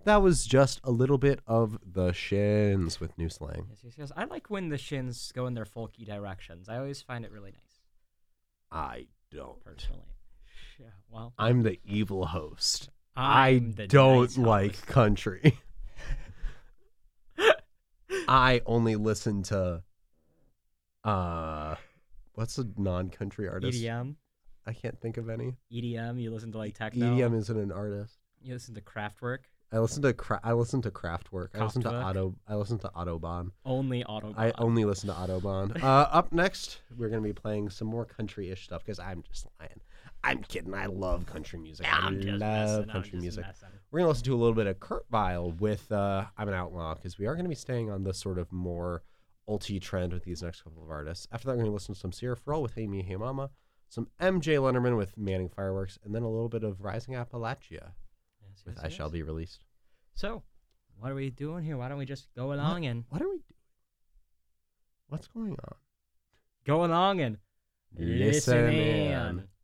That was just a little bit of the Shins with new slang. Yes. I like when the Shins go in their folky directions. I always find it really nice. I don't. Personally. Yeah, well. I'm the evil host. I'm the don't nice like host. country. I only listen to what's a non-country artist? EDM. I can't think of any. EDM, you listen to like techno. EDM isn't an artist. You listen to Kraftwerk. I listen to Kraftwerk. I listen to Kraftwerk. Autobahn. Only Autobahn. I only listen to Autobahn. Up next, we're gonna be playing some more country-ish stuff because I'm just lying. I'm kidding. I love country music. I love country music. We're gonna listen to a little bit of Kurt Vile with "I'm an Outlaw" because we are gonna be staying on the sort of more ulti trend with these next couple of artists. After that, we're gonna listen to some Sierra Farrell with "Hey Me Hey Mama," some MJ Lenderman with "Manning Fireworks," and then a little bit of Rising Appalachia with "I Shall Be Released." So, what are we doing here? Why don't we just go along and... What are we doing? What's going on? Go along and listen in.